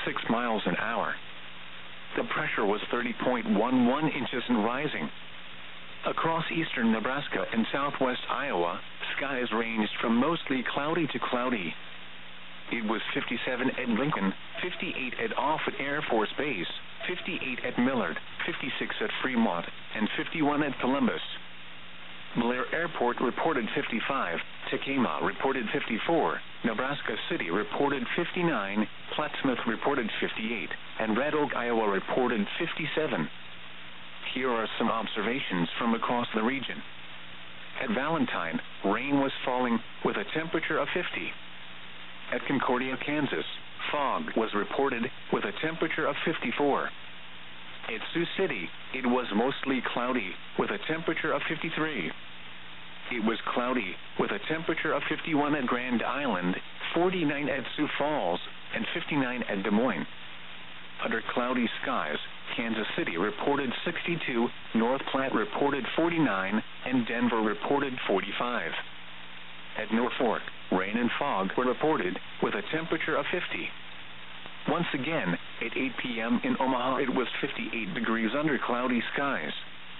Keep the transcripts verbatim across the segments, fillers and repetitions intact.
six miles an hour. The pressure was thirty point one one inches and rising. Across eastern Nebraska and southwest Iowa, skies ranged from mostly cloudy to cloudy. It was fifty-seven at Lincoln, fifty-eight at Offutt Air Force Base, fifty-eight at Millard, fifty-six at Fremont, and fifty-one at Columbus. Blair Airport reported fifty-five, Tekamah reported fifty-four, Nebraska City reported fifty-nine, Plattsmouth reported fifty-eight, and Red Oak, Iowa reported fifty-seven. Here are some observations from across the region. At Valentine, rain was falling with a temperature of fifty. At Concordia, Kansas, fog was reported with a temperature of fifty-four. At Sioux City, it was mostly cloudy with a temperature of fifty-three. It was cloudy with a temperature of fifty-one at Grand Island, forty-nine at Sioux Falls, and fifty-nine at Des Moines. Under cloudy skies, Kansas City reported sixty-two, North Platte reported forty-nine, and Denver reported forty-five. At Norfolk, rain and fog were reported with a temperature of fifty. Once again, at eight p m in Omaha, it was fifty-eight degrees under cloudy skies.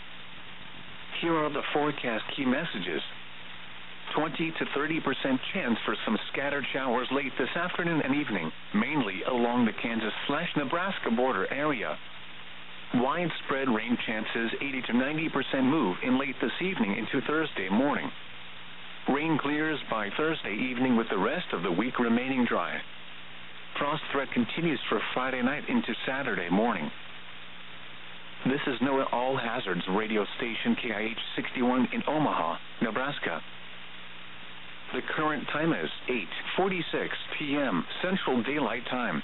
Here are the forecast key messages. twenty to thirty percent chance for some scattered showers late this afternoon and evening, mainly along the Kansas-Nebraska border area. Widespread rain chances eighty to ninety percent move in late this evening into Thursday morning. Rain clears by Thursday evening with the rest of the week remaining dry. Frost threat continues for Friday night into Saturday morning. This is NOAA All Hazards radio station K I H sixty-one in Omaha, Nebraska. The current time is eight forty-six p m Central Daylight Time.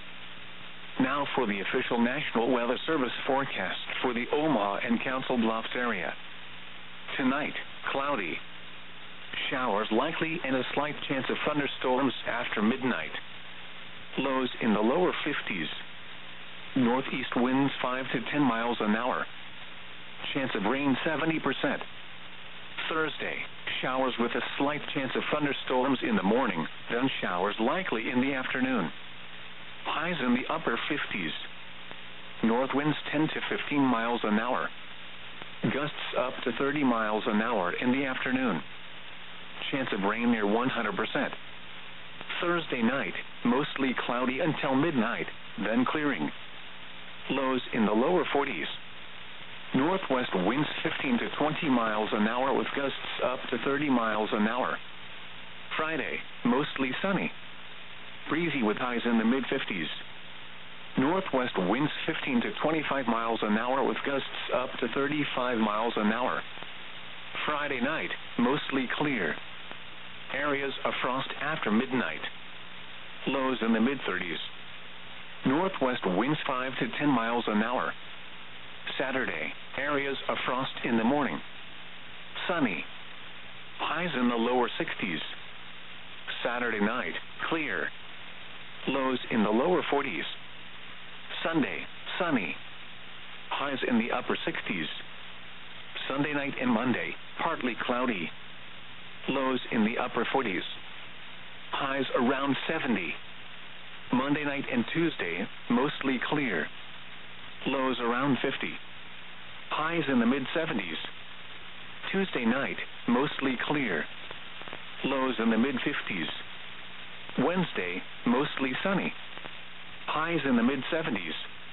Now for the official National Weather Service forecast for the Omaha and Council Bluffs area. Tonight, cloudy. Showers likely and a slight chance of thunderstorms after midnight. Lows in the lower fifties. Northeast winds five to ten miles an hour. Chance of rain seventy percent. Thursday, showers with a slight chance of thunderstorms in the morning, then showers likely in the afternoon. Highs in the upper fifties. North winds ten to fifteen miles an hour. Gusts up to thirty miles an hour in the afternoon. Chance of rain near one hundred percent. Thursday night, mostly cloudy until midnight, then clearing. Lows in the lower forties. Northwest winds fifteen to twenty miles an hour with gusts up to thirty miles an hour. Friday, mostly sunny. Breezy with highs in the mid fifties. Northwest winds fifteen to twenty-five miles an hour with gusts up to thirty-five miles an hour. Friday night, mostly clear. Areas of frost after midnight. Lows in the mid thirties. Northwest winds five to ten miles an hour. Saturday, areas of frost in the morning. Sunny. Highs in the lower sixties. Saturday night, clear. Lows in the lower forties. Sunday, sunny. Highs in the upper sixties. Sunday night and Monday, partly cloudy. Lows in the upper forties. Highs around seventy. Monday night and Tuesday, mostly clear. Lows around fifty. Highs in the mid seventies. Tuesday night, mostly clear. Lows in the mid fifties. Wednesday, mostly sunny. Highs in the mid seventies.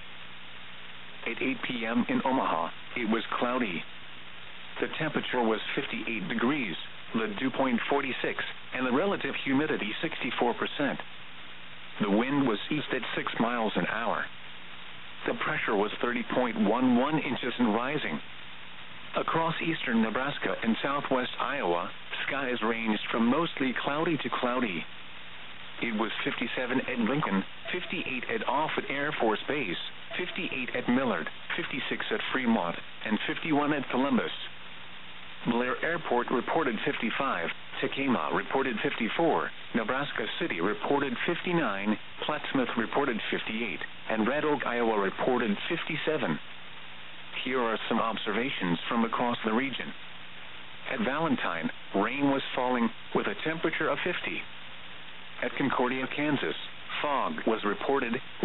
At eight p m in Omaha, it was cloudy. The temperature was fifty-eight degrees, the dew point forty-six, and the relative humidity sixty-four percent. The wind was east at six miles an hour. The pressure was thirty point one one inches and rising. Across eastern Nebraska and southwest Iowa, skies ranged from mostly cloudy to cloudy. It was fifty-seven at Lincoln, fifty-eight at Offutt Air Force Base, fifty-eight at Millard, fifty-six at Fremont, and fifty-one at Columbus. Blair Airport reported fifty-five, Tekamah reported fifty-four, Nebraska City reported fifty-nine, Plattsmouth reported fifty-eight, and Red Oak, Iowa reported fifty-seven. Here are some observations from across the region. At Valentine, rain was falling with a temperature of fifty. At Concordia, Kansas, fog was reported